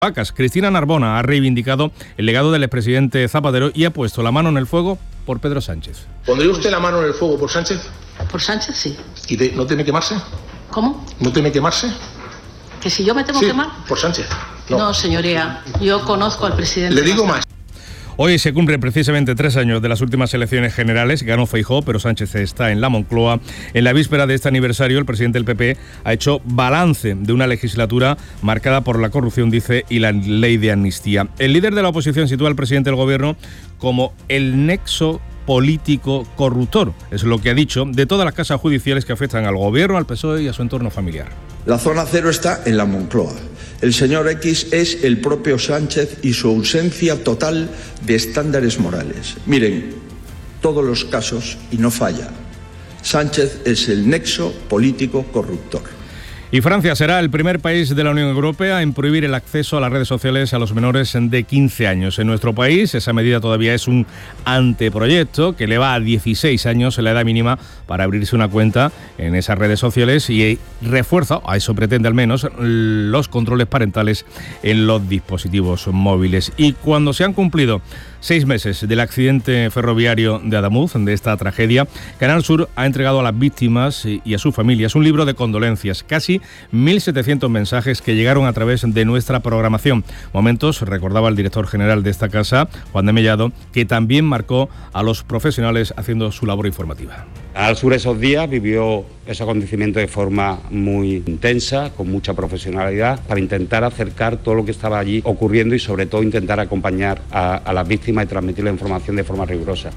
vacas. Cristina Narbona ha reivindicado el legado del expresidente Zapatero y ha puesto la mano en el fuego por Pedro Sánchez. ¿Pondría usted la mano en el fuego por Sánchez? Por Sánchez, sí. ¿Y no teme quemarse? ¿Cómo? ¿No teme quemarse? ¿Que si yo me tengo que quemar? Por Sánchez. No, señoría, yo conozco al presidente. Le digo más. Hoy se cumplen precisamente 3 años de las últimas elecciones generales. Ganó Feijóo, pero Sánchez está en la Moncloa. En la víspera de este aniversario, el presidente del PP ha hecho balance de una legislatura marcada por la corrupción, dice, y la ley de amnistía. El líder de la oposición sitúa al presidente del gobierno como el nexo político corruptor. Es lo que ha dicho de todas las casas judiciales que afectan al gobierno, al PSOE y a su entorno familiar. La zona cero está en la Moncloa. El señor X es el propio Sánchez y su ausencia total de estándares morales. Miren, todos los casos, y no falla, Sánchez es el nexo político corruptor. Y Francia será el primer país de la Unión Europea en prohibir el acceso a las redes sociales a los menores de 15 años. En nuestro país, esa medida todavía es un anteproyecto que eleva a 16 años la edad mínima para abrirse una cuenta en esas redes sociales y refuerza, a eso pretende al menos, los controles parentales en los dispositivos móviles. Y cuando se han cumplido 6 meses del accidente ferroviario de Adamuz, de esta tragedia, Canal Sur ha entregado a las víctimas y a sus familias un libro de condolencias, casi 1.700 mensajes que llegaron a través de nuestra programación. Momentos, recordaba el director general de esta casa, Juan de Mellado, que también marcó a los profesionales haciendo su labor informativa. Canal Sur esos días vivió ese acontecimiento de forma muy intensa, con mucha profesionalidad, para intentar acercar todo lo que estaba allí ocurriendo y sobre todo intentar acompañar a las víctimas y transmitir la información de forma rigurosa.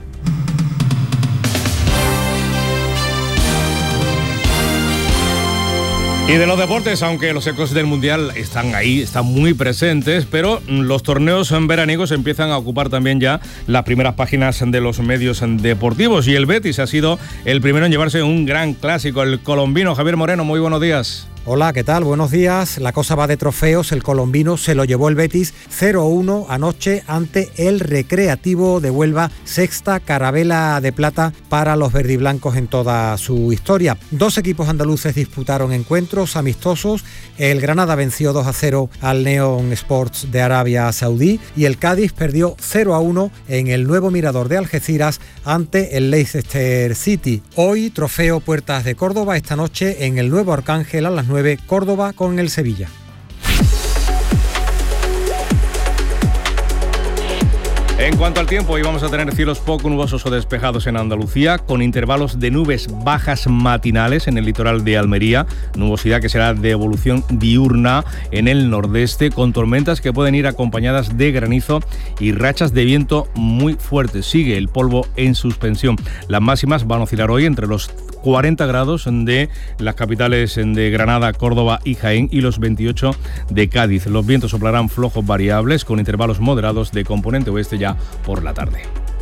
Y de los deportes, aunque los ecos del Mundial están ahí, están muy presentes, pero los torneos veraniegos empiezan a ocupar también ya las primeras páginas de los medios deportivos. Y el Betis ha sido el primero en llevarse un gran clásico, el colombino. Javier Moreno, muy buenos días. Hola, ¿qué tal? Buenos días. La cosa va de trofeos. El colombino se lo llevó el Betis 0-1 anoche ante el Recreativo de Huelva, sexta carabela de plata para los verdiblancos en toda su historia. 2 equipos andaluces disputaron encuentros amistosos. El Granada venció 2-0 al Neon Sports de Arabia Saudí y el Cádiz perdió 0-1 en el nuevo Mirador de Algeciras ante el Leicester City. Hoy, trofeo Puertas de Córdoba, esta noche en el nuevo Arcángel a las 9, Córdoba con el Sevilla. En cuanto al tiempo, hoy vamos a tener cielos poco nubosos o despejados en Andalucía, con intervalos de nubes bajas matinales en el litoral de Almería, nubosidad que será de evolución diurna en el nordeste, con tormentas que pueden ir acompañadas de granizo y rachas de viento muy fuertes. Sigue el polvo en suspensión. Las máximas van a oscilar hoy entre los 40 grados de las capitales de Granada, Córdoba y Jaén y los 28 de Cádiz. Los vientos soplarán flojos variables con intervalos moderados de componente oeste ya por la tarde.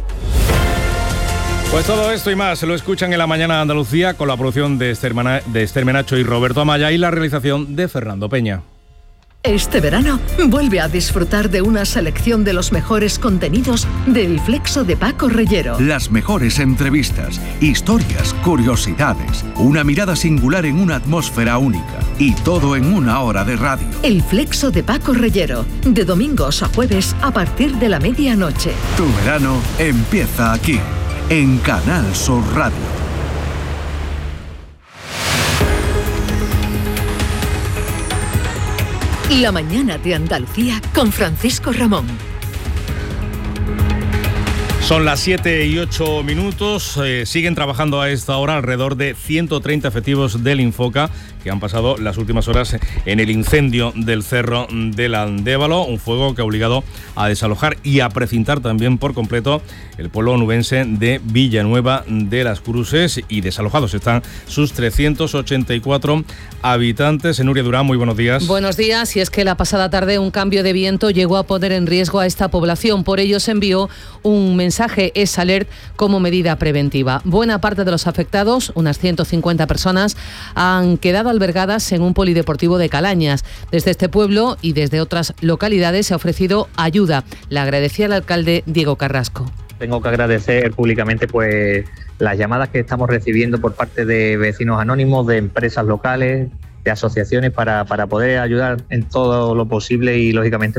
Pues todo esto y más lo escuchan en La Mañana de Andalucía con la producción de Esther Menacho y Roberto Amaya y la realización de Fernando Peña. Este verano vuelve a disfrutar de una selección de los mejores contenidos del Flexo de Paco Reyero. Las mejores entrevistas, historias, curiosidades, una mirada singular en una atmósfera única y todo en 1 hora de radio. El Flexo de Paco Reyero, de domingos a jueves a partir de la medianoche. Tu verano empieza aquí, en Canal Sur Radio. La Mañana de Andalucía con Francisco Ramón. Son las 7:08. Siguen trabajando a esta hora alrededor de 130 efectivos del Infoca que han pasado las últimas horas en el incendio del Cerro del Andévalo, un fuego que ha obligado a desalojar y a precintar también por completo el pueblo onubense de Villanueva de las Cruces, y desalojados están sus 384 habitantes. Nuria Durán, muy buenos días. Buenos días, y es que la pasada tarde un cambio de viento llegó a poner en riesgo a esta población. Por ello se envió un mensaje S-Alert como medida preventiva. Buena parte de los afectados, unas 150 personas, han quedado albergadas en un polideportivo de Calañas. Desde este pueblo y desde otras localidades se ha ofrecido ayuda. Le agradecía al alcalde Diego Carrasco. Tengo que agradecer públicamente las llamadas que estamos recibiendo por parte de vecinos anónimos, de empresas locales, de asociaciones para poder ayudar en todo lo posible y lógicamente